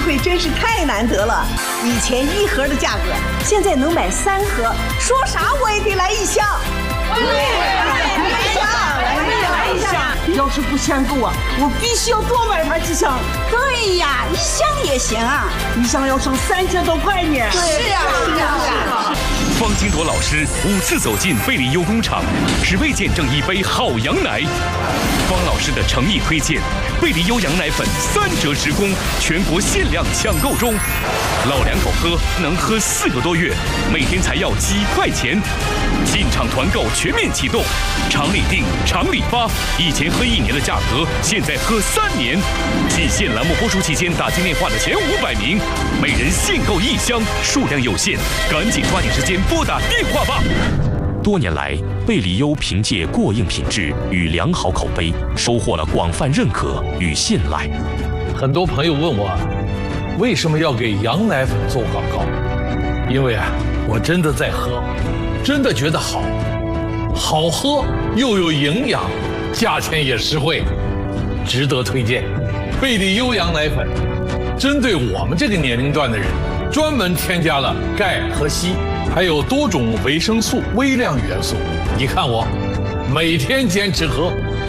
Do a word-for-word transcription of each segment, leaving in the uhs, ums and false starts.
会真是太难得了。以前一盒的价格，现在能买三盒，说啥我也得来一箱。对，来一箱，来一箱。要是不嫌够啊，我必须要多买上几箱。对呀，一箱也行啊，一箱要省三千多块呢。是啊，是啊，是啊。 方金铎老师五次走进贝利优工厂，只为见证一杯好羊奶。方老师的诚意推荐，贝利优羊奶粉三折直供，全国限量抢购中。老两口喝能喝四个多月，每天才要几块钱。进场团购全面启动，厂里订，厂里发。以前喝一年的价格，现在喝三年。季限栏目播出期间打进电话的前五百名，每人限购一箱，数量有限，赶紧抓紧时间拨打电话吧。多年来，贝利优凭借过硬品质与良好口碑，收获了广泛认可与信赖。 很多朋友问我，为什么要给羊奶粉做广告？因为啊，我真的在喝，真的觉得好，好喝又有营养，价钱也实惠，值得推荐。贝利优羊奶粉针对我们这个年龄段的人，专门添加了钙和硒，还有多种维生素、微量元素。你看我，每天坚持喝。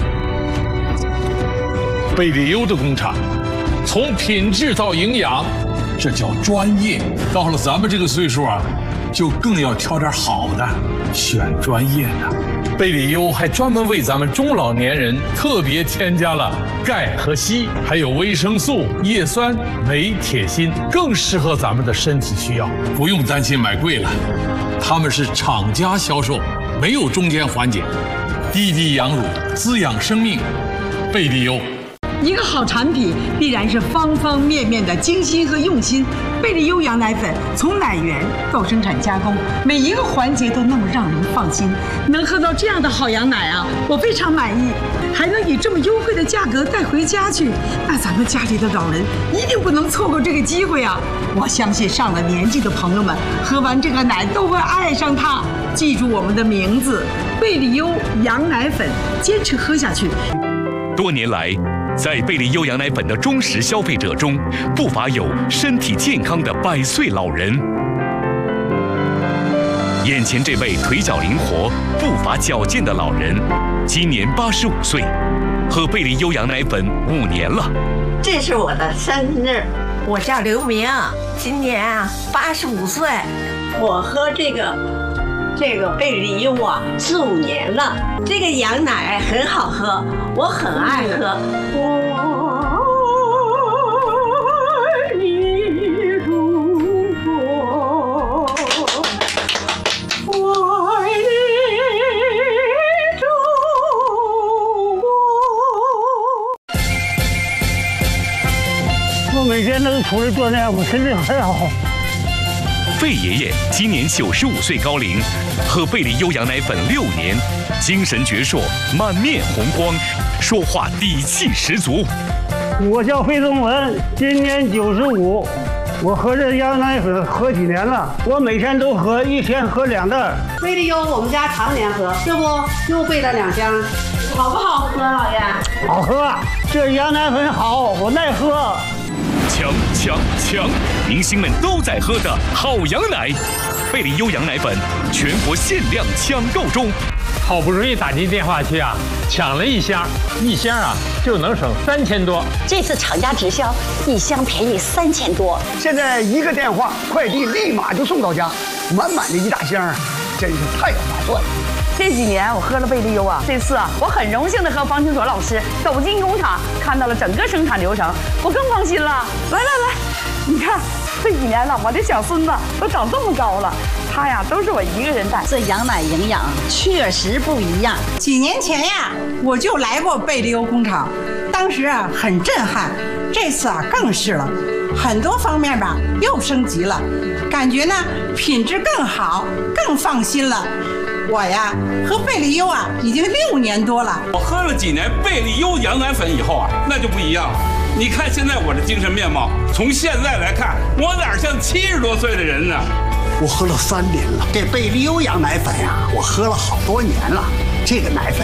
贝利优的工厂，从品质到营养，这叫专业。到了咱们这个岁数啊，就更要挑点好的，选专业的。贝利优还专门为咱们中老年人特别添加了钙和硒，还有维生素、叶酸、镁、铁、锌，更适合咱们的身体需要，不用担心买贵了。他们是厂家销售，没有中间环节，滴滴羊乳，滋养生命。贝利优。 一个好产品必然是方方面面的精心和用心。贝利优羊奶粉从奶源到生产加工，每一个环节都那么让人放心。能喝到这样的好羊奶啊，我非常满意。还能以这么优惠的价格带回家去，那咱们家里的老人一定不能错过这个机会啊！我相信上了年纪的朋友们喝完这个奶都会爱上它。记住我们的名字，贝利优羊奶粉，坚持喝下去。 多年来，在贝利优羊奶粉的忠实消费者中，不乏有身体健康的百岁老人。眼前这位腿脚灵活、步伐矫健的老人，今年八十五岁，喝贝利优羊奶粉五年了。 这是我的生日，我叫刘明，今年啊八十五岁，我喝这个这个贝利优啊四五年了，这个羊奶很好喝，我很爱喝。 每天都出来锻炼，我身体很好。 费爷爷今年九十五岁高龄，喝贝利优羊奶粉六年，精神矍铄，满面红光，说话底气十足。 我叫费宗文，今年九十五，我喝这羊奶粉喝几年了，我每天都喝，一天喝两袋。 贝利优我们家常年喝，这不又备了两箱，好不好喝，老爷？ 好喝，这羊奶粉好，我耐喝。 强强强！明星们都在喝的好羊奶，贝利优羊奶粉全国限量抢购中。 好不容易打进电话去啊，抢了一箱，一箱啊就能省三千多。 这次厂家直销，一箱便宜三千多。 现在一个电话，快递立马就送到家，满满的一大箱啊，真是太划算了。 这几年我喝了贝利优啊，这次啊，我很荣幸的和方清所老师走进工厂，看到了整个生产流程，我更放心了。来来来，你看这几年了，我的小孙子都长这么高了，他呀都是我一个人带。 这羊奶营养确实不一样。 几年前呀，我就来过贝利优工厂，当时啊很震撼，这次啊更是了，很多方面吧又升级了，感觉呢品质更好，更放心了。我呀，喝贝利优啊，已经六年多了。 我喝了几年贝利优羊奶粉以后啊，那就不一样了。你看现在我的精神面貌，从现在来看，我哪像七十多岁的人呢？ 我喝了三年了，这贝利优羊奶粉呀、啊，我喝了好多年了。这个奶粉